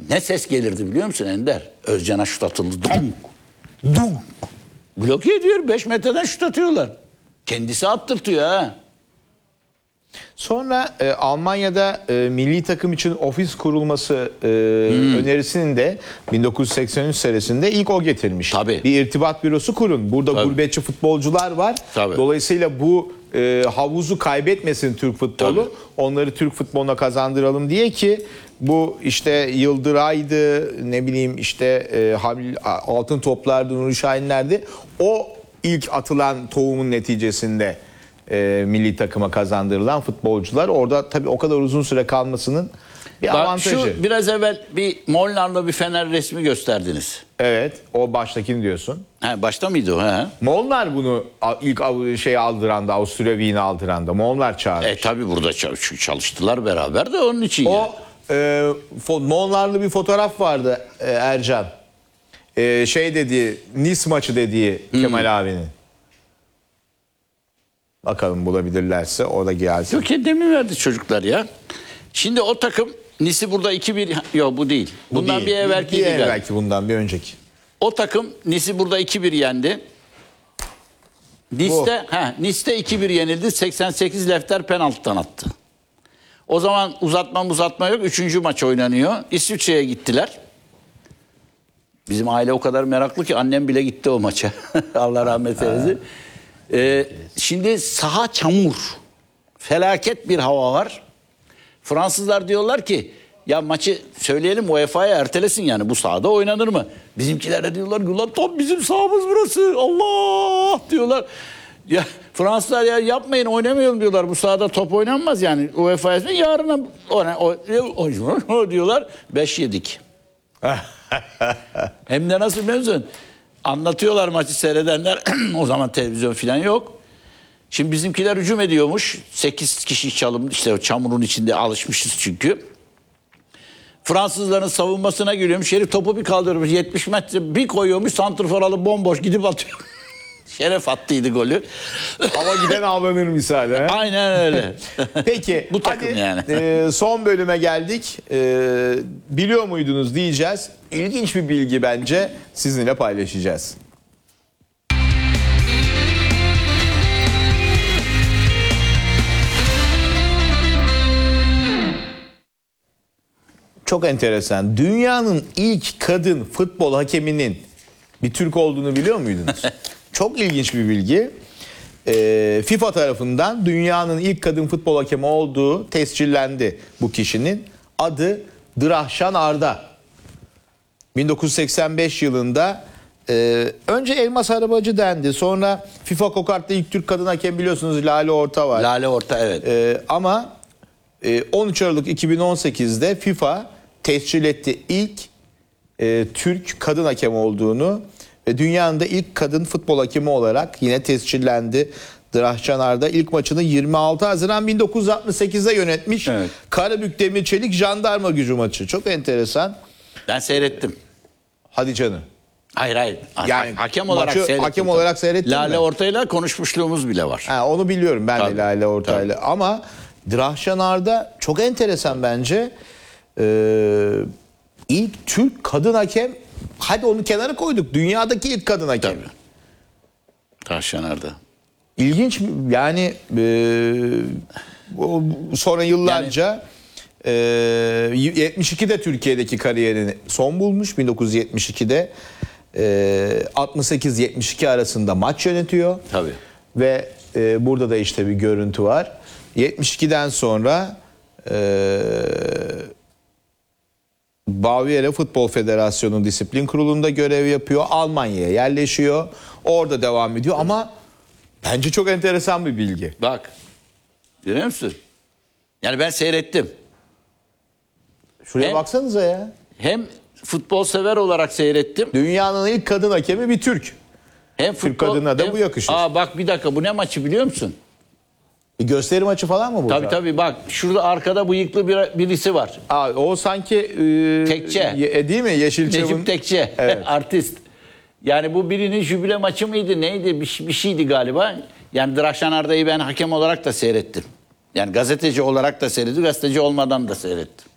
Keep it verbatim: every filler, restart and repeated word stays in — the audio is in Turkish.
Ne ses gelirdi biliyor musun Ender? Özcan'a şut atıldı. Dunk, dunk. Bloke ediyor. beş metreden şut atıyorlar. Kendisi attırtıyor ha. Sonra e, Almanya'da e, milli takım için ofis kurulması e, hmm. önerisini de bin dokuz yüz seksen üç senesinde ilk o getirmiş. Tabii. Bir irtibat bürosu kurun. Burada Tabii. gurbetçi futbolcular var. Tabii. Dolayısıyla bu e, havuzu kaybetmesin Türk futbolu. Tabii. Onları Türk futboluna kazandıralım diye ki bu işte Yıldıray'dı, ne bileyim işte e, Halil Altın Toplar'dı, Nuri Şahinler'di. O ilk atılan tohumun neticesinde E, milli takıma kazandırılan futbolcular. Orada tabii o kadar uzun süre kalmasının bir Bak, avantajı. Şu biraz evvel bir Molnar'la bir Fener resmi gösterdiniz. Evet, o baştakini diyorsun. He, başta mıydı o? He? Molnar bunu ilk şey aldıranda, Avusturya Wien'i aldıranda Molnar çağırmış. E tabii burada çalıştılar beraber de onun için. O yani. e, Molnar'lı bir fotoğraf vardı e, Ercan. E, şey dediği, Nice maçı dediği hmm. Kemal abinin. Bakalım bulabilirlerse o da gelsin. Yok kendimi verdi çocuklar ya. Şimdi o takım Nice'i burada iki bir... Yok bu değil. Bundan bu değil. bir evvelki. Bir evvelki bundan bir önceki. O takım Nice'i burada iki bir yendi. Nice'de, he, Nice'de iki bir yenildi. seksen sekiz Lefter penaltıdan attı. O zaman uzatma uzatma yok. Üçüncü maç oynanıyor. İsviçre'ye gittiler. Bizim aile o kadar meraklı ki annem bile gitti o maça. Allah rahmet eylesin. Ee, şimdi saha çamur. Felaket bir hava var. Fransızlar diyorlar ki ya maçı söyleyelim U E F A'ya ertelesin yani bu sahada oynanır mı? Bizimkiler de diyorlar ki ulan tam bizim sahamız burası. Allah diyorlar. Ya Fransızlar ya yapmayın oynamayalım diyorlar. Bu sahada top oynanmaz yani. U E F A'ya yarına o, o, o diyorlar. beş yedik. Hem de nasıl biliyor musun? Anlatıyorlar maçı seyredenler. O zaman televizyon falan yok. Şimdi bizimkiler hücum ediyormuş. sekiz kişi çalım işte o çamurun içinde alışmışız çünkü. Fransızların savunmasına giriyormuş. Şerif topu bir kaldırmış. yetmiş metre bir koyuyormuş. Santrfor alıp bomboş gidip atıyor. Şeref attıydı golü. Ama giden avlanır misali. He? Aynen öyle. Peki. Bu takım hadi, yani. E, son bölüme geldik. E, biliyor muydunuz diyeceğiz. İlginç bir bilgi bence sizinle paylaşacağız. Çok enteresan. Dünyanın ilk kadın futbol hakeminin bir Türk olduğunu biliyor muydunuz? Çok ilginç bir bilgi. Ee, FIFA tarafından dünyanın ilk kadın futbol hakemi olduğu tescillendi bu kişinin. Adı Drahşan Arda. bin dokuz yüz seksen beş yılında e, önce Elmas Arabacı dendi. Sonra FIFA Kokart'ta ilk Türk kadın hakem biliyorsunuz Lale Orta var. Lale Orta evet. E, ama e, on üç Aralık iki bin on sekizde FIFA tescil etti ilk e, Türk kadın hakem olduğunu ve dünyanın da ilk kadın futbol hakemi olarak yine tescillendi. Drahşan Arda ilk maçını yirmi altı Haziran bin dokuz yüz altmış sekizde yönetmiş. Evet. Karabük Demir Çelik Jandarma Gücü maçı. Çok enteresan. Ben seyrettim. Hadi canım. Hayır hayır. Yani hakem olarak seyrettim. Hakem olarak seyrettim. Lale Orta'yla konuşmuşluğumuz bile var. Ha, onu biliyorum ben Tabii. de Lale Orta'yla. Tabii. Ama Drahşan Arda çok enteresan bence. Ee, ilk Türk kadın hakem, hadi onu kenara koyduk. Dünyadaki ilk kadın hakem. Tabii. Drahşan Arda. İlginç yani e, sonra yıllarca yani, e, yetmiş ikide Türkiye'deki kariyerini son bulmuş. bin dokuz yüz yetmiş ikide e, altmış sekiz yetmiş iki arasında maç yönetiyor. Tabii. Ve e, burada da işte bir görüntü var. yetmiş ikiden sonra e, Baviera Futbol Federasyonu Disiplin Kurulu'nda görev yapıyor. Almanya'ya yerleşiyor. Orada devam ediyor ama bence çok enteresan bir bilgi. Bak. Görüyor musun? Yani ben seyrettim. Şuraya hem, baksanıza ya. Hem futbol sever olarak seyrettim. Dünyanın ilk kadın hakemi bir Türk. Hem Türk futbol, kadına da hem, bu yakışır. Aa bak bir dakika bu ne maçı biliyor musun? Bir gösteri maçı falan mı bu? Tabii tabii bak şurada arkada bıyıklı bir, birisi var. Aa, o sanki e, Tekçe. E, değil mi? Yeşilçam'ın. Necip Tekçe. Evet. Artist. Yani bu birinin jübile maçı mıydı neydi bir, bir şeydi galiba. Yani Drahşan Arda'yı ben hakem olarak da seyrettim. Yani gazeteci olarak da seyrettim, gazeteci olmadan da seyrettim.